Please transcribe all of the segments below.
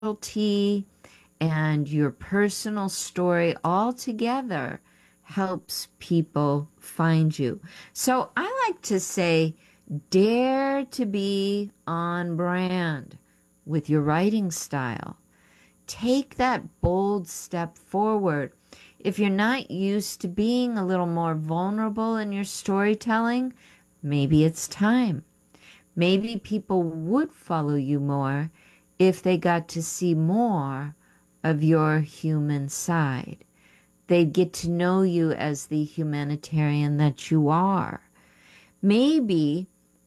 specialty and your personal story all together helps people find you. So I like to say, dare to be on brand with your writing style. Take that bold step forward. If you're not used to being a little more vulnerable in your storytelling, maybe it's time. Maybe people would follow you more if they got to see more of your human side. They'd get to know you as the humanitarian that you are. Maybe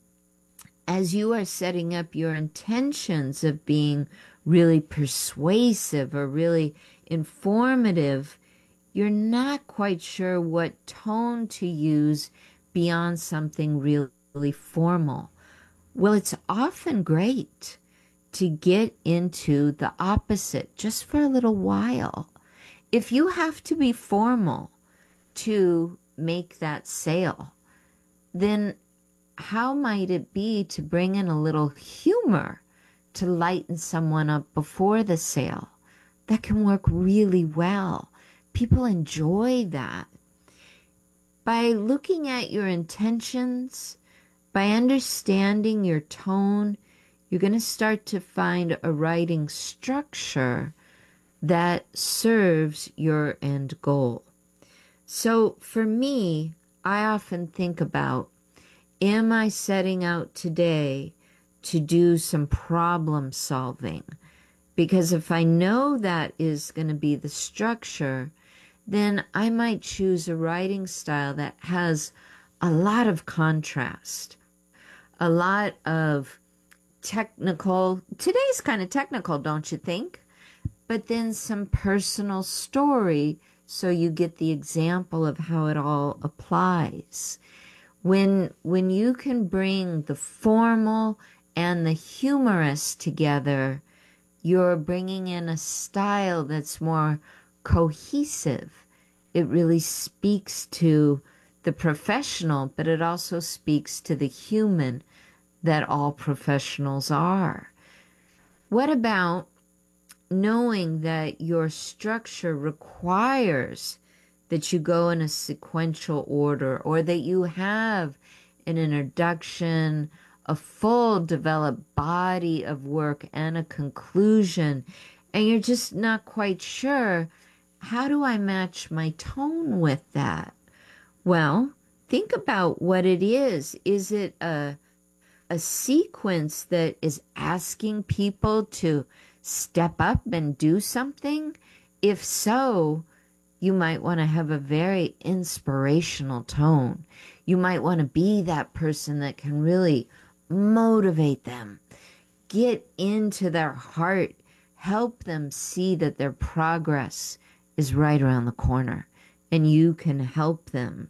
as you are setting up your intentions of being really persuasive or really informative, you're not quite sure what tone to use beyond something really formal. Well, it's often great to get into the opposite just for a little while. If you have to be formal to make that sale, then how might it be to bring in a little humor to lighten someone up before the sale? That can work really well. People enjoy that. By looking at your intentions, by understanding your tone, you're going to start to find a writing structure that serves your end goal. So for me, I often think about, am I setting out today to do some problem solving? Because if I know that is going to be the structure, then I might choose a writing style that has a lot of contrast, a lot of technical. Today's kind of technical, don't you think? But then some personal story so you get the example of how it all applies. When you can bring the formal and the humorous together, you're bringing in a style that's more cohesive. It really speaks to the professional, but it also speaks to the human that all professionals are. What about knowing that your structure requires that you go in a sequential order, or that you have an introduction, a full developed body of work, and a conclusion, and you're just not quite sure, how do I match my tone with that? Well, think about what it is. Is it a sequence that is asking people to step up and do something? If so, you might want to have a very inspirational tone. You might want to be that person that can really motivate them, get into their heart, help them see that their progress is right around the corner, and you can help them.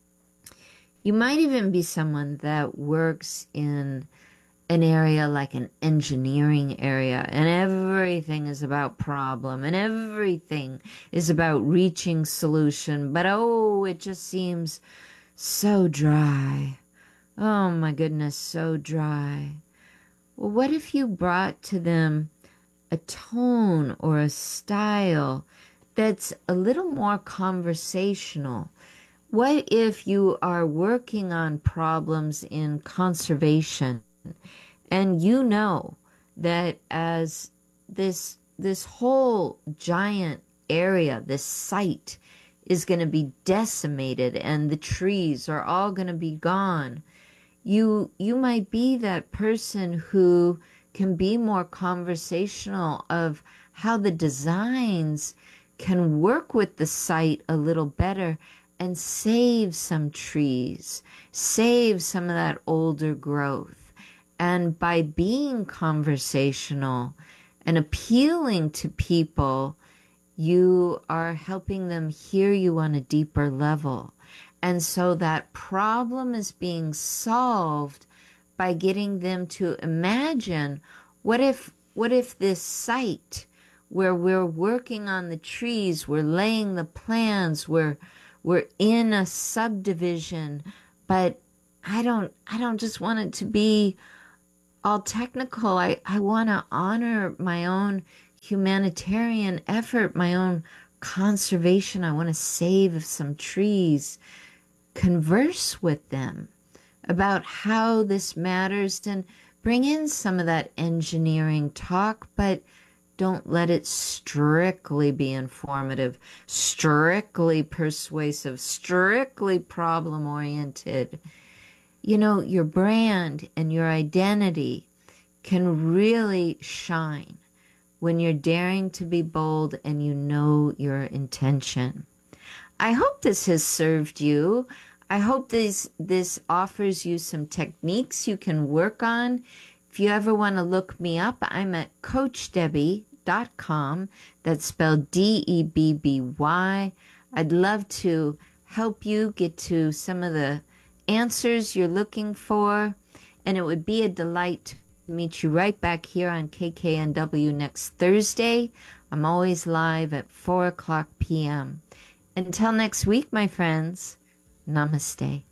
You might even be someone that works in an area like an engineering area, and everything is about problem and everything is about reaching solution, but oh, it just seems so dry. Oh my goodness, so dry. Well, what if you brought to them a tone or a style that's a little more conversational? What if you are working on problems in conservation, and you know that as this whole giant area, this site is going to be decimated and the trees are all going to be gone. You might be that person who can be more conversational of how the designs can work with the site a little better and save some trees, save some of that older growth. And by being conversational and appealing to people, you are helping them hear you on a deeper level. And so that problem is being solved by getting them to imagine, what if this site where we're working on the trees, we're laying the plans, we're in a subdivision, but I don't just want it to be all technical. I want to honor my own humanitarian effort, my own conservation. I want to save some trees. Converse with them about how this matters and bring in some of that engineering talk, but don't let it strictly be informative, strictly persuasive, strictly problem-oriented. You know, your brand and your identity can really shine when you're daring to be bold and you know your intention. I hope this has served you. I hope this offers you some techniques you can work on. If you ever want to look me up, I'm at CoachDebby.com. That's spelled Debby. I'd love to help you get to some of the answers you're looking for, and it would be a delight to meet you right back here on KKNW next Thursday. I'm always live at 4 o'clock p.m. Until next week, my friends, namaste.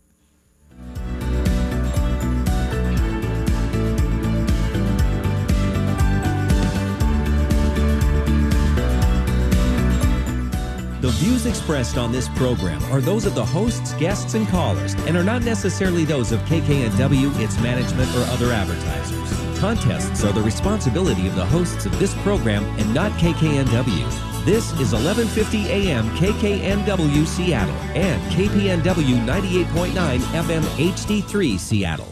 The views expressed on this program are those of the hosts, guests, and callers, and are not necessarily those of KKNW, its management, or other advertisers. Contests are the responsibility of the hosts of this program and not KKNW. This is 1150 AM KKNW Seattle and KPNW 98.9 FM HD3 Seattle.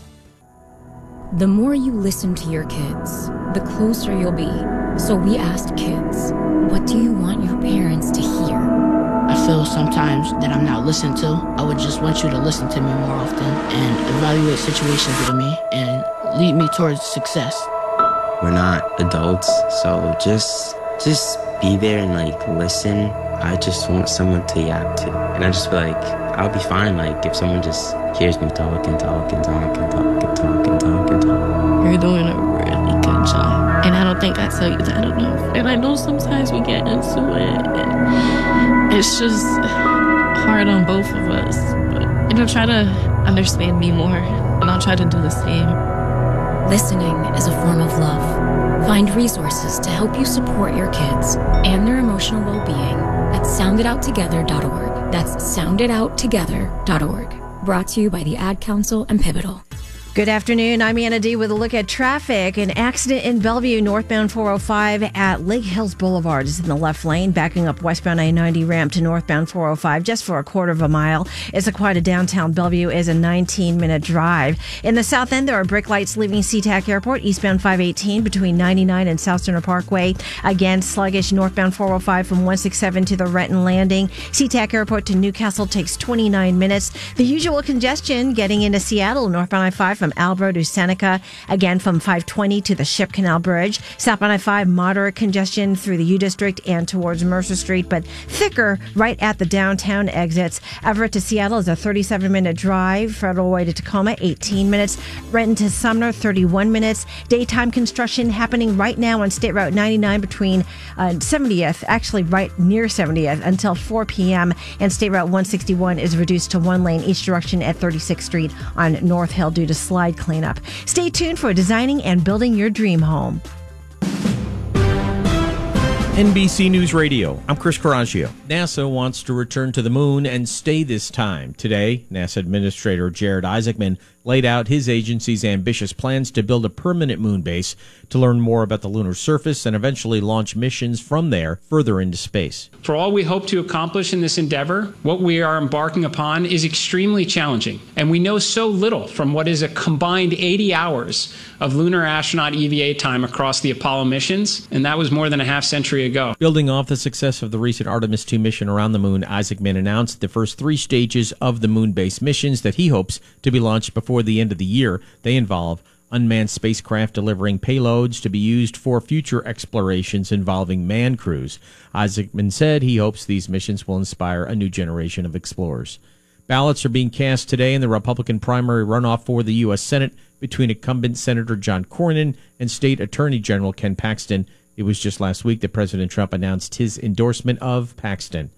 The more you listen to your kids, the closer you'll be. So we asked kids, what do you want your parents to hear? I feel sometimes that I'm not listened to. I would just want you to listen to me more often and evaluate situations with me and lead me towards success. We're not adults, so just be there and listen. I just want someone to yap to. And I just feel like I'll be fine if someone just hears me talk and talk and talk and talk and talk and talk and talk. You're doing a really good job. And I don't think I tell you that enough. And I know sometimes we get into it and it's just hard on both of us. But try to understand me more and I'll try to do the same. Listening is a form of love. Find resources to help you support your kids and their emotional well-being at sounditouttogether.org. That's sounditouttogether.org. Brought to you by the Ad Council and Pivotal. Good afternoon. I'm Anna D. with a look at traffic. An accident in Bellevue, northbound 405 at Lake Hills Boulevard is in the left lane, backing up westbound I-90 ramp to northbound 405 just for a quarter of a mile. Issaquah to downtown Bellevue is a 19-minute drive. In the south end, there are brake lights leaving SeaTac Airport, eastbound 518 between 99 and South Center Parkway. Again, sluggish northbound 405 from 167 to the Renton Landing. SeaTac Airport to Newcastle takes 29 minutes. The usual congestion getting into Seattle, northbound I-5 from Albro to Seneca, again from 520 to the Ship Canal Bridge. Southbound I-5, moderate congestion through the U District and towards Mercer Street, but thicker right at the downtown exits. Everett to Seattle is a 37-minute drive. Federal Way to Tacoma, 18 minutes. Renton to Sumner, 31 minutes. Daytime construction happening right now on State Route 99 between 70th, actually right near 70th, until 4 p.m. And State Route 161 is reduced to one lane each direction at 36th Street on North Hill due to slide cleanup. Stay tuned for designing and building your dream home. NBC News Radio, I'm Chris Coraggio. NASA wants to return to the moon and stay this time. Today, NASA Administrator Jared Isaacman laid out his agency's ambitious plans to build a permanent moon base to learn more about the lunar surface and eventually launch missions from there further into space. For all we hope to accomplish in this endeavor, what we are embarking upon is extremely challenging, and we know so little from what is a combined 80 hours of lunar astronaut EVA time across the Apollo missions, and that was more than a half century ago. Building off the success of the recent Artemis 2 mission around the moon, Isaacman announced the first 3 stages of the moon base missions that he hopes to be launched before the end of the year. They involve unmanned spacecraft delivering payloads to be used for future explorations involving manned crews. Isaacman said he hopes these missions will inspire a new generation of explorers. Ballots are being cast today in the Republican primary runoff for the U.S. Senate between incumbent Senator John Cornyn and State Attorney General Ken Paxton. It was just last week that President Trump announced his endorsement of Paxton.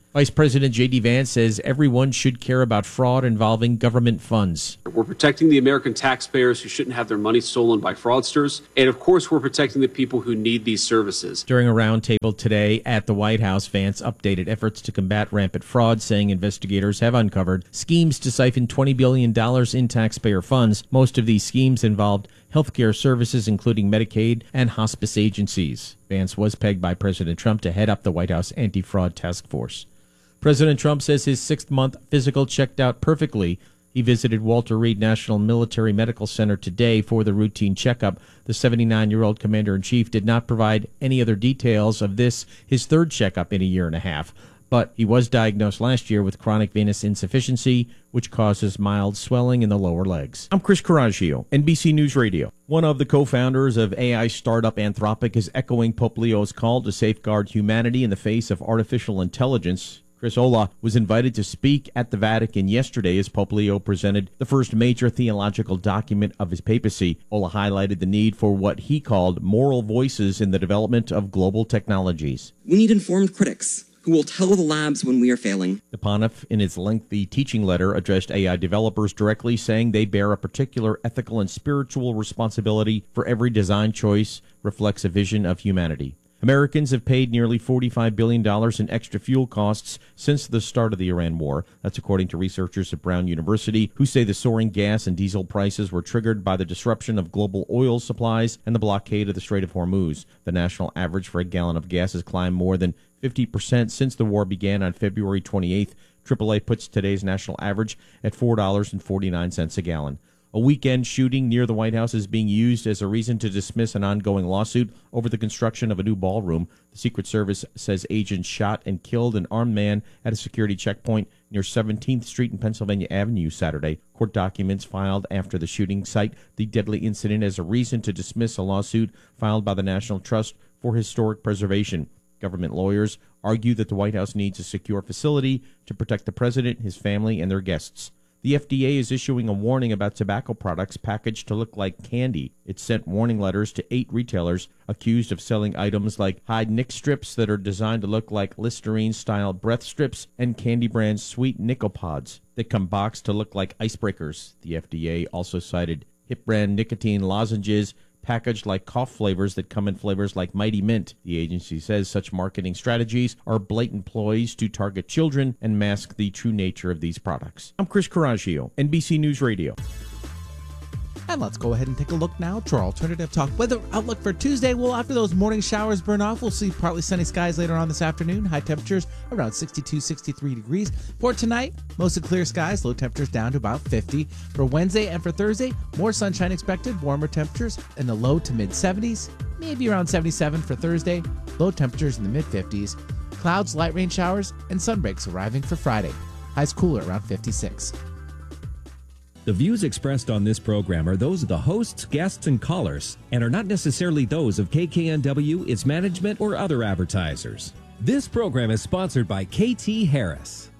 Vice President J.D. Vance says everyone should care about fraud involving government funds. We're protecting the American taxpayers who shouldn't have their money stolen by fraudsters. And of course, we're protecting the people who need these services. During a roundtable today at the White House, Vance updated efforts to combat rampant fraud, saying investigators have uncovered schemes to siphon $20 billion in taxpayer funds. Most of these schemes involved healthcare services, including Medicaid and hospice agencies. Vance was pegged by President Trump to head up the White House anti-fraud task force. President Trump says his 6th-month physical checked out perfectly. He visited Walter Reed National Military Medical Center today for the routine checkup. The 79-year-old commander-in-chief did not provide any other details of this, his 3rd checkup in a year and a half. But he was diagnosed last year with chronic venous insufficiency, which causes mild swelling in the lower legs. I'm Chris Coraggio, NBC News Radio. One of the co-founders of AI startup Anthropic is echoing Pope Leo's call to safeguard humanity in the face of artificial intelligence. Chris Olah was invited to speak at the Vatican yesterday as Pope Leo presented the first major theological document of his papacy. Olah highlighted the need for what he called moral voices in the development of global technologies. We need informed critics who will tell the labs when we are failing. The pontiff, in his lengthy teaching letter, addressed AI developers directly, saying they bear a particular ethical and spiritual responsibility for every design choice reflects a vision of humanity. Americans have paid nearly $45 billion in extra fuel costs since the start of the Iran war. That's according to researchers at Brown University, who say the soaring gas and diesel prices were triggered by the disruption of global oil supplies and the blockade of the Strait of Hormuz. The national average for a gallon of gas has climbed more than 50% since the war began on February 28th. AAA puts today's national average at $4.49 a gallon. A weekend shooting near the White House is being used as a reason to dismiss an ongoing lawsuit over the construction of a new ballroom. The Secret Service says agents shot and killed an armed man at a security checkpoint near 17th Street and Pennsylvania Avenue Saturday. Court documents filed after the shooting cite the deadly incident as a reason to dismiss a lawsuit filed by the National Trust for Historic Preservation. Government lawyers argue that the White House needs a secure facility to protect the president, his family, and their guests. The FDA is issuing a warning about tobacco products packaged to look like candy. It sent warning letters to 8 retailers accused of selling items like Hyde Nick strips that are designed to look like Listerine-style breath strips and Candy Brand's sweet Nicopods that come boxed to look like icebreakers. The FDA also cited Hip brand nicotine lozenges packaged like cough flavors that come in flavors like Mighty Mint. The agency says such marketing strategies are blatant ploys to target children and mask the true nature of these products. I'm Chris Coraggio, NBC News Radio. And let's go ahead and take a look now to our alternative talk weather outlook for Tuesday. Well, after those morning showers burn off, we'll see partly sunny skies later on this afternoon. High temperatures around 62, 63 degrees. For tonight, mostly clear skies, low temperatures down to about 50. For Wednesday and for Thursday, more sunshine expected, warmer temperatures in the low to mid 70s, maybe around 77 for Thursday, low temperatures in the mid 50s. Clouds, light rain showers, and sunbreaks arriving for Friday. Highs cooler around 56. The views expressed on this program are those of the hosts, guests, and callers, and are not necessarily those of KKNW, its management, or other advertisers. This program is sponsored by KT Harris.